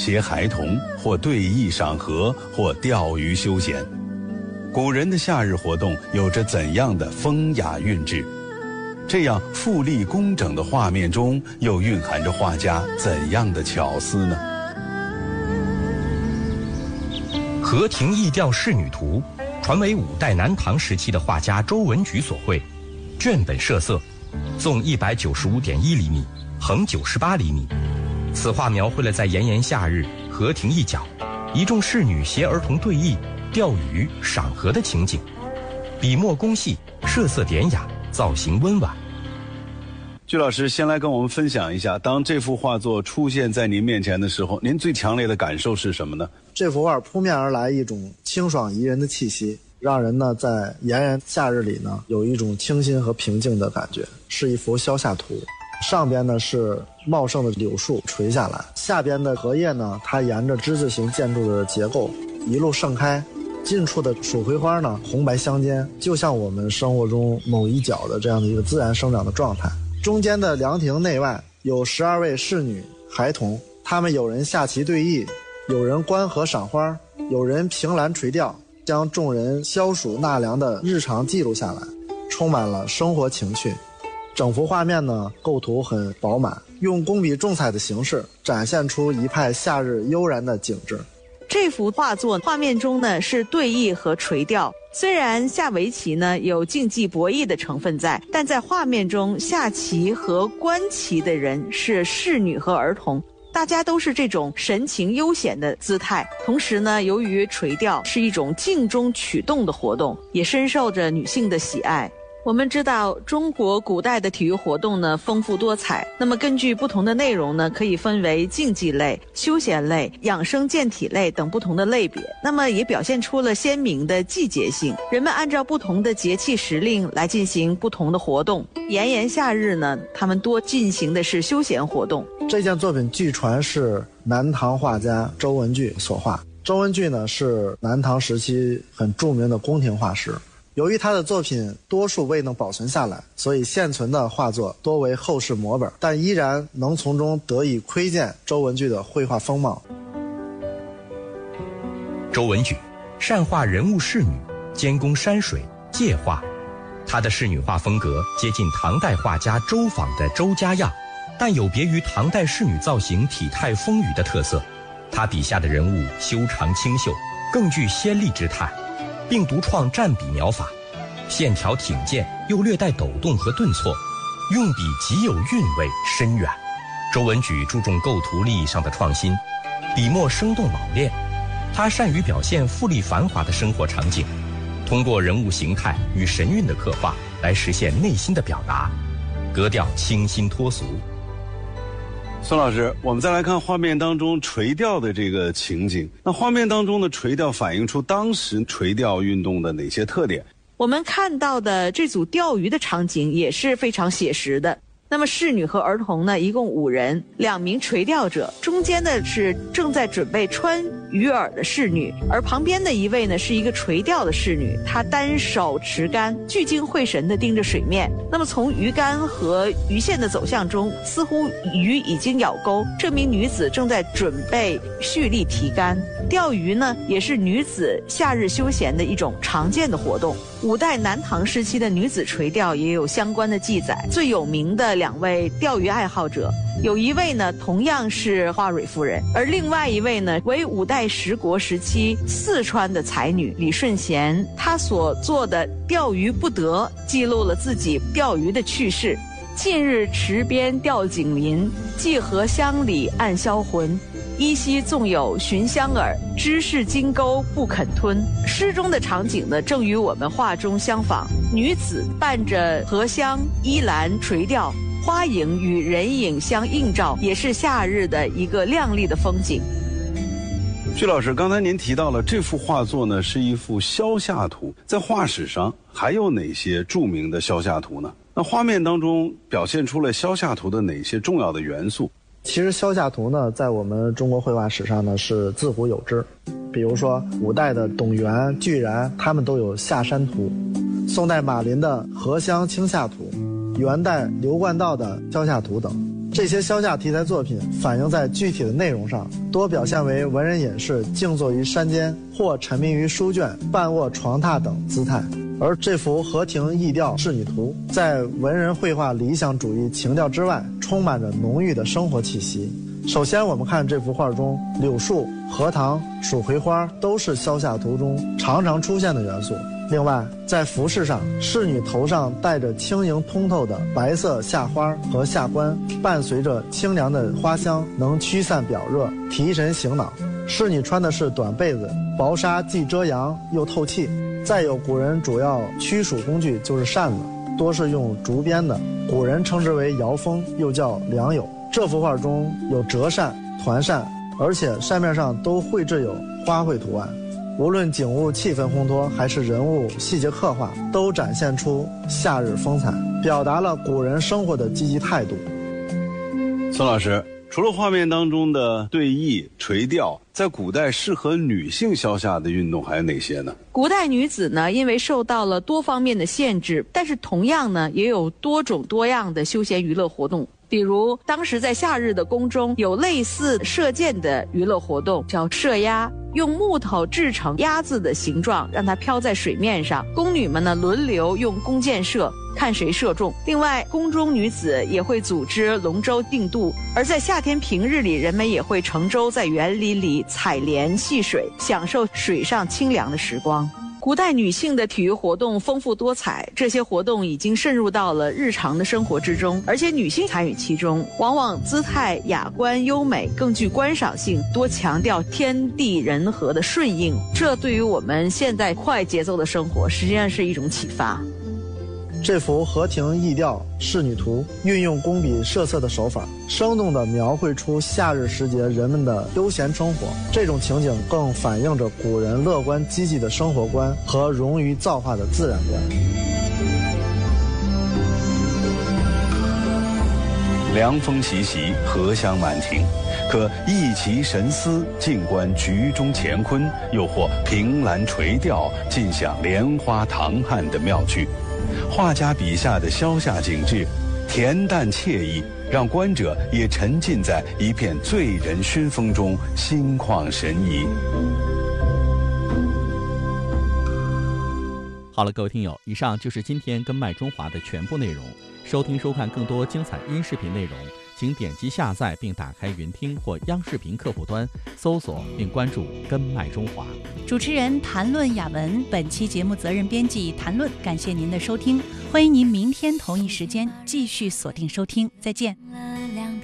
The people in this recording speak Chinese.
携孩童，或对弈赏荷，或钓鱼休闲。古人的夏日活动有着怎样的风雅韵致？这样富丽工整的画面中，又蕴含着画家怎样的巧思呢？ 《河亭驿调仕女图》传为5代南唐时期的画家周文举所绘，卷本设色，纵195.1厘米，横98厘米。此画描绘了在炎炎夏日，河亭一角，一众侍女携儿童对弈、钓鱼、赏荷的情景，笔墨工细，设色典雅，造型温婉。 鞠老师先来跟我们分享一下，当这幅画作出现在您面前的时候，您最强烈的感受是什么呢？ 这幅画扑面而来一种清爽宜人的气息，让人呢在炎炎夏日里呢有一种清新和平静的感觉，是一幅消夏图。上边呢是茂盛的柳树垂下来，下边的荷叶呢它沿着之字形建筑的结构一路盛开，近处的蜀葵花呢红白相间，就像我们生活中某一角的这样的一个自然生长的状态。中间的凉亭内外有12位侍女孩童，他们有人下棋对弈，有人观荷赏花，有人凭栏垂钓，将众人消暑纳凉的日常记录下来，充满了生活情趣。整幅画面呢构图很饱满，用工笔重彩的形式展现出一派夏日悠然的景致。 这幅画作画面中呢是对弈和垂钓，虽然下围棋呢有竞技博弈的成分在，但在画面中下棋和观棋的人是侍女和儿童，大家都是这种神情悠闲的姿态。同时呢，由于垂钓是一种静中取动的活动，也深受着女性的喜爱。我们知道中国古代的体育活动呢丰富多彩，那么根据不同的内容呢可以分为竞技类、休闲类、养生健体类等不同的类别，那么也表现出了鲜明的季节性，人们按照不同的节气时令来进行不同的活动。炎炎夏日呢，他们多进行的是休闲活动。 这件作品据传是南唐画家周文具所画。周文具呢是南唐时期很著名的宫廷画师，由于他的作品多数未能保存下来，所以现存的画作多为后世摹本，但依然能从中得以窥见周文具的绘画风貌。 周文举善画人物仕女，兼工山水界画，他的仕女画风格接近唐代画家周昉的周家样，但有别于唐代仕女造型体态丰腴的特色。他笔下的人物修长清秀，更具仙丽之态，并独创蘸笔描法，线条挺健又略带抖动和顿挫，用笔极有韵味深远。周文举注重构图立意上的创新，笔墨生动老练。他善于表现富丽繁华的生活场景，通过人物形态与神韵的刻画来实现内心的表达，格调清新脱俗。 孙老师，我们再来看画面当中垂钓的这个情景。那画面当中的垂钓反映出当时垂钓运动的哪些特点？ 我们看到的这组钓鱼的场景也是非常写实的。那么侍女和儿童呢，一共5人，2名垂钓者，中间的是正在准备穿鱼饵的侍女，而旁边的一位呢是一个垂钓的侍女，她单手持竿，聚精会神地盯着水面。那么从鱼竿和鱼线的走向中，似乎鱼已经咬钩，这名女子正在准备蓄力提竿。钓鱼呢，也是女子夏日休闲的一种常见的活动。5代南唐时期的女子垂钓也有相关的记载，最有名的2位钓鱼爱好者，有一位呢同样是花蕊夫人，而另外一位呢为5代十国时期四川的才女李顺贤。她所做的钓鱼不得记录了自己钓鱼的趣事。近日池边钓景林，寄荷乡里暗销魂，依稀纵有寻香饵，知是金钩不肯吞。诗中的场景呢，正与我们画中相仿。女子伴着荷香依栏垂钓，花影与人影相映照，也是夏日的一个亮丽的风景。 徐老师，刚才您提到了这幅画作呢是一幅消夏图，在画史上还有哪些著名的消夏图呢？那画面当中表现出了消夏图的哪些重要的元素？ 其实消夏图呢，在我们中国绘画史上呢是自古有之，比如说5代的董源、巨然，他们都有夏山图；宋代马林的荷香清夏图，元代刘冠道的消夏图等。 这些消夏题材作品反映在具体的内容上，多表现为文人隐士静坐于山间，或沉迷于书卷、半卧床榻等姿态。而这幅河亭逸调仕女图，在文人绘画理想主义情调之外，充满着浓郁的生活气息。首先我们看这幅画中，柳树、荷塘、蜀葵花都是消夏图中常常出现的元素。另外，在服饰上，仕女头上戴着轻盈通透的白色夏花和夏冠，伴随着清凉的花香，能驱散表热，提神醒脑。仕女穿的是短被子，薄纱既遮阳又透气。再有，古人主要驱暑工具就是扇子，多是用竹编的，古人称之为摇风，又叫良友。这幅画中有折扇、团扇，而且扇面上都绘制有花卉图案。无论景物气氛烘托，还是人物细节刻画，都展现出夏日风采，表达了古人生活的积极态度。 孙老师，除了画面当中的对弈、垂钓，在古代适合女性消夏的运动还有哪些呢？ 古代女子呢，因为受到了多方面的限制，但是同样呢，也有多种多样的休闲娱乐活动。比如当时在夏日的宫中有类似射箭的娱乐活动，叫射鸭，用木头制成鸭子的形状，让它飘在水面上，宫女们呢轮流用弓箭射，看谁射中。另外，宫中女子也会组织龙舟竞渡，而在夏天平日里，人们也会乘舟在园林里采莲戏水，享受水上清凉的时光。古代女性的体育活动丰富多彩，这些活动已经渗入到了日常的生活之中，而且女性参与其中，往往姿态雅观优美，更具观赏性，多强调天地人和的顺应。这对于我们现在快节奏的生活，实际上是一种启发。 这幅河亭逸调仕女图运用工笔设色的手法，生动地描绘出夏日时节人们的悠闲生活。这种情景更反映着古人乐观积极的生活观和融于造化的自然观。 凉风习习，荷香满庭，可逸其神思，静观局中乾坤，又或凭栏垂钓，尽享莲花唐汉的妙趣。画家笔下的消夏景致，恬淡惬意，让观者也沉浸在一片醉人熏风中，心旷神怡。 好了，各位听友，以上就是今天跟麦中华的全部内容。收听收看更多精彩音视频内容，请点击下载并打开云听或央视频客户端，搜索并关注跟麦中华。 主持人谭论雅文，本期节目责任编辑谭论，感谢您的收听，欢迎您明天同一时间继续锁定收听，再见。